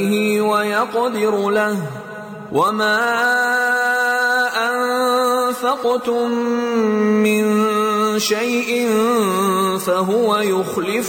به ويقدر له وما أنفقتم من شيء فهو يخلفه